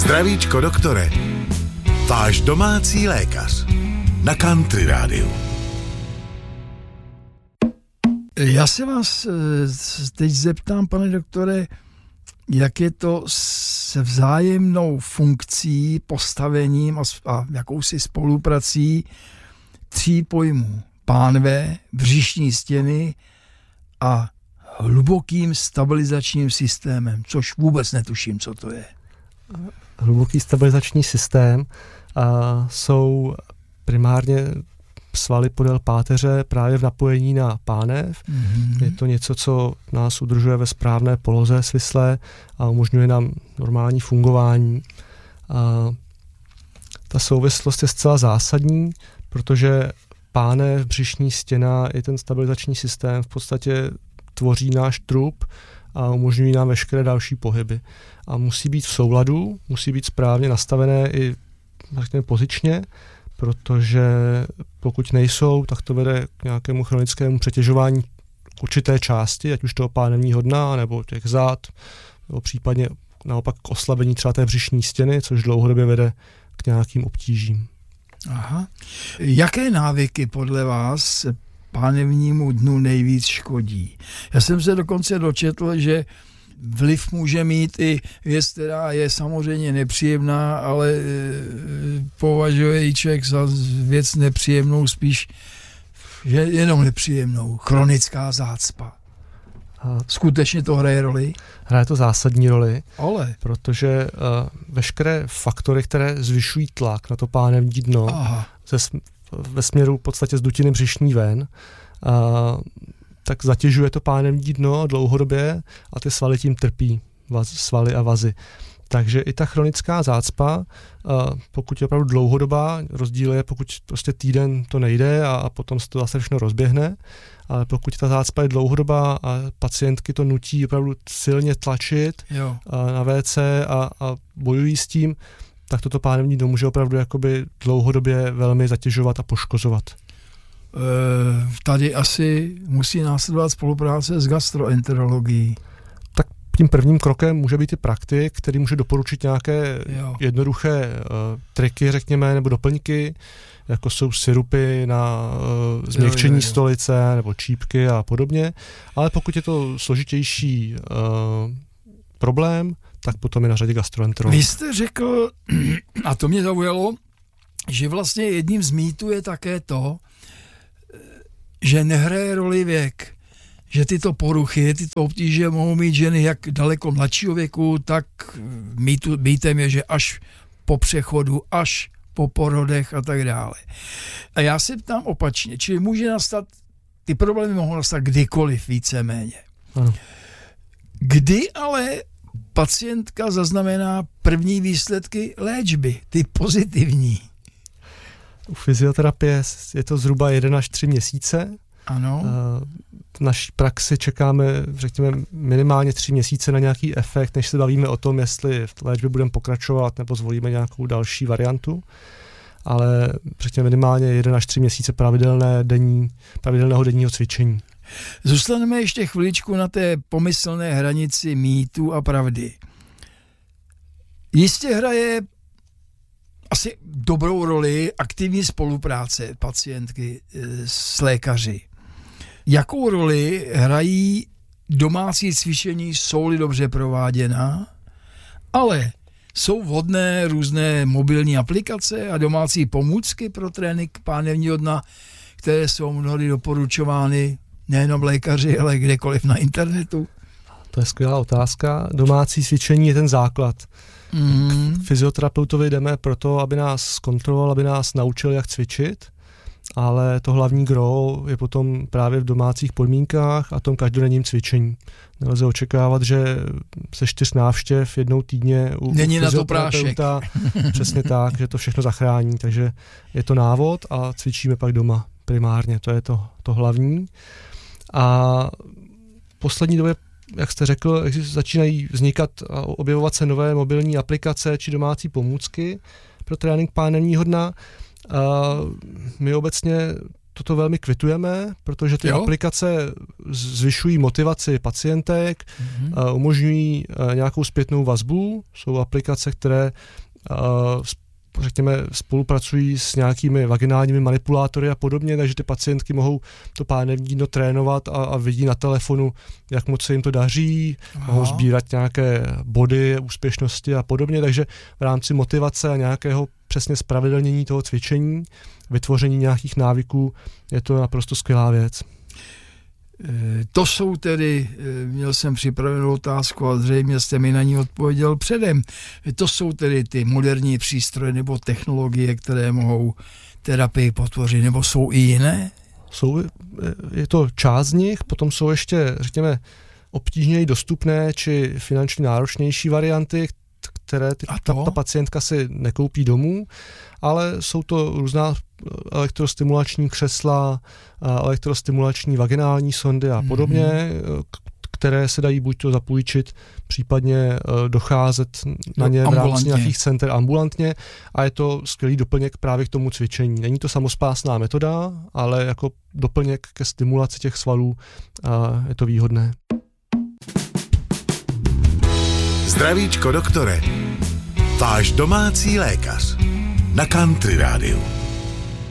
Zdravíčko doktore, váš domácí lékař na Country Rádiu. Já se vás teď zeptám, pane doktore, jak je to se vzájemnou funkcí, postavením a jakousi spoluprací 3 pojmů. Pánve, břišní stěny a hlubokým stabilizačním systémem, což vůbec netuším, co to je. Hluboký stabilizační systém jsou primárně svaly podél páteře právě v napojení na pánev. Mm-hmm. Je to něco, co nás udržuje ve správné poloze svislé a umožňuje nám normální fungování. Ta souvislost je zcela zásadní, protože pánev, břišní stěna i ten stabilizační systém v podstatě tvoří náš trup a umožňují nám veškeré další pohyby. A musí být v souladu, musí být správně nastavené i pozičně, protože pokud nejsou, tak to vede k nějakému chronickému přetěžování určité části, ať už toho pánevního dna, nebo těch zád, nebo případně naopak k oslabení třeba té břišní stěny, což dlouhodobě vede k nějakým obtížím. Aha. Jaké návyky podle vás pánevnímu dnu nejvíc škodí? Já jsem se dokonce dočetl, že vliv může mít i věc, která je samozřejmě nepříjemná, ale považuje ji člověk za věc nepříjemnou, spíš že jenom nepříjemnou. Chronická zácpa. Skutečně to hraje roli? Hraje to zásadní roli, ale protože veškeré faktory, které zvyšují tlak na to pánevní dno, ve směru v podstatě z dutiny břišní ven, tak zatěžuje to pánevní dno dlouhodobě a ty svaly tím trpí, svaly a vazy. Takže i ta chronická zácpa, pokud je opravdu dlouhodobá, rozdíl je, pokud prostě týden to nejde a potom se to zase všechno rozběhne, ale pokud ta zácpa je dlouhodobá a pacientky to nutí opravdu silně tlačit na WC a bojují s tím, tak toto pánevní dno může opravdu jakoby dlouhodobě velmi zatěžovat a poškozovat. Tady asi musí následovat spolupráce s gastroenterologií. Tak tím prvním krokem může být i praktik, který může doporučit nějaké jednoduché triky, řekněme, nebo doplňky, jako jsou sirupy na změkčení stolice nebo čípky a podobně. Ale pokud je to složitější problém, tak potom je na řadě gastroenterolog. Vy jste řekl, a to mě zaujalo, že vlastně jedním z mýtů je také to, že nehraje roli věk, že tyto poruchy, tyto obtíže mohou mít ženy jak daleko mladšího věku, tak mýtem je, že až po přechodu, až po porodech a tak dále. A já se ptám opačně, čili může nastat, ty problémy mohou nastat kdykoliv víceméně. Ano. Kdy ale pacientka zaznamená první výsledky léčby, ty pozitivní? U fyzioterapie je to zhruba 1 až 3 měsíce. Ano. V naší praxi čekáme, řekněme, minimálně 3 měsíce na nějaký efekt, než se bavíme o tom, jestli v léčbě budeme pokračovat nebo zvolíme nějakou další variantu. Ale řekněme minimálně 1 až 3 měsíce pravidelného denního cvičení. Zůstaneme ještě chviličku na té pomyslné hranici mýtu a pravdy. Jistě hraje asi dobrou roli aktivní spolupráce pacientky s lékaři. Jakou roli hrají domácí cvičení, jsou-li dobře prováděná, ale jsou vhodné různé mobilní aplikace a domácí pomůcky pro trénink pánevního dna, které jsou mnohdy doporučovány nejenom lékaři, ale kdekoliv na internetu? To je skvělá otázka. Domácí cvičení je ten základ. K fyzioterapeutovi jdeme proto, aby nás zkontroloval, aby nás naučil, jak cvičit, ale to hlavní gro je potom právě v domácích podmínkách a tom každodenním cvičení. Nelze očekávat, že se 4 návštěv jednou týdně u fyzioterapeuta, přesně tak, že to všechno zachrání, takže je to návod a cvičíme pak doma primárně, to je to hlavní. A v poslední době, jak jste řekl, začínají vznikat a objevovat se nové mobilní aplikace či domácí pomůcky pro trénink pánevního dna. My obecně toto velmi kvitujeme, protože ty aplikace zvyšují motivaci pacientek, umožňují nějakou zpětnou vazbu. Jsou aplikace, které řekněme, spolupracují s nějakými vaginálními manipulátory a podobně, takže ty pacientky mohou to pánevní dno trénovat a vidí na telefonu, jak moc se jim to daří, mohou sbírat nějaké body úspěšnosti a podobně, takže v rámci motivace a nějakého přesně spravedlnění toho cvičení, vytvoření nějakých návyků, je to naprosto skvělá věc. To jsou tedy, měl jsem připravenou otázku a zřejmě jste mi na ní odpověděl předem, to jsou tedy ty moderní přístroje nebo technologie, které mohou terapii podpořit, nebo jsou i jiné? Je to část z nich, potom jsou ještě, řekněme, obtížněji dostupné či finančně náročnější varianty, které ta pacientka si nekoupí domů, ale jsou to různá elektrostimulační křesla, elektrostimulační vaginální sondy a podobně, které se dají buď to zapůjčit, případně docházet na ně v rámci nějakých center ambulantně a je to skvělý doplněk právě k tomu cvičení. Není to samospásná metoda, ale jako doplněk ke stimulaci těch svalů je to výhodné. Zdravíčko doktore, váš domácí lékař na Country Rádiu.